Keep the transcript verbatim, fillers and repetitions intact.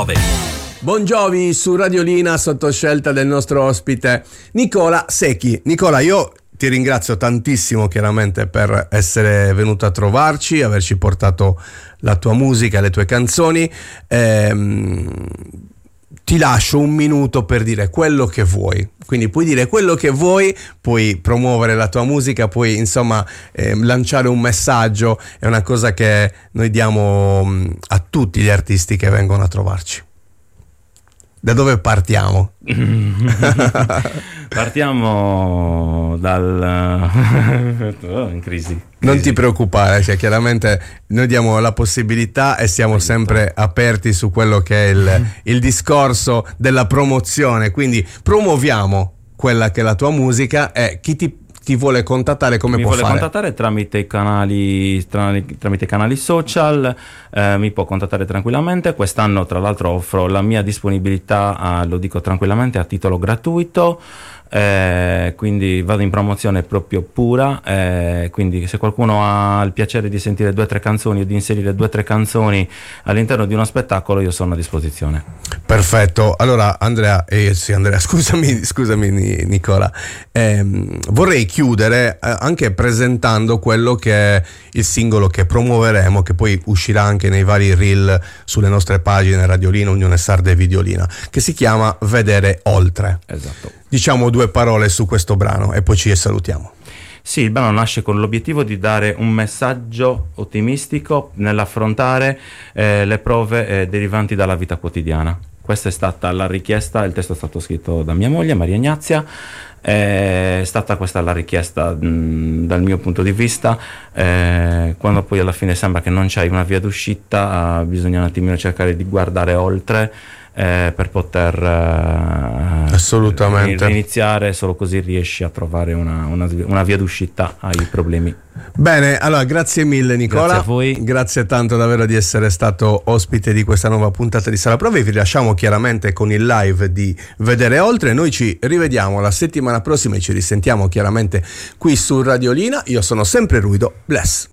nove. Bon Jovi su Radiolina sotto scelta del nostro ospite Nicola Secchi. Nicola, io ti ringrazio tantissimo chiaramente per essere venuto a trovarci, averci portato la tua musica, le tue canzoni. Ehm, ti lascio un minuto per dire quello che vuoi. Quindi puoi dire quello che vuoi, puoi promuovere la tua musica, puoi insomma eh, lanciare un messaggio. È una cosa che noi diamo mh, a tutti gli artisti che vengono a trovarci. Da dove partiamo? Partiamo dal... oh, in crisi. Non ti preoccupare, cioè, chiaramente noi diamo la possibilità e siamo sempre aperti su quello che è il, il discorso della promozione, quindi promuoviamo quella che è la tua musica e chi ti ti vuole contattare come mi può vuole fare? contattare tramite i canali tramite, tramite i canali social, eh, mi può contattare tranquillamente. Quest'anno tra l'altro offro la mia disponibilità, eh, lo dico tranquillamente, a titolo gratuito, eh, quindi vado in promozione proprio pura, eh, quindi se qualcuno ha il piacere di sentire due o tre canzoni o di inserire due o tre canzoni all'interno di uno spettacolo, io sono a disposizione. Perfetto. Allora Andrea, eh, sì Andrea, scusami, scusami Nicola, ehm, vorrei chiudere eh, anche presentando quello che è il singolo che promuoveremo, che poi uscirà anche nei vari reel sulle nostre pagine Radiolina, Unione Sarda e Videolina, che si chiama Vedere Oltre. Esatto. Diciamo due parole su questo brano e poi ci salutiamo. Sì, il brano nasce con l'obiettivo di dare un messaggio ottimistico nell'affrontare eh, le prove eh, derivanti dalla vita quotidiana. Questa è stata la richiesta, il testo è stato scritto da mia moglie Maria Ignazia, è stata questa la richiesta mh, dal mio punto di vista, eh, quando poi alla fine sembra che non c'hai una via d'uscita, eh, bisogna un attimino cercare di guardare oltre, Eh, per poter eh, assolutamente iniziare, solo così riesci a trovare una, una, una via d'uscita ai problemi. Bene, allora grazie mille Nicola, grazie a voi, grazie tanto davvero di essere stato ospite di questa nuova puntata di Sala Prove. Vi lasciamo chiaramente con il live di Vedere Oltre. Noi ci rivediamo la settimana prossima e ci risentiamo chiaramente qui su Radiolina. Io sono sempre Ruido. Bless.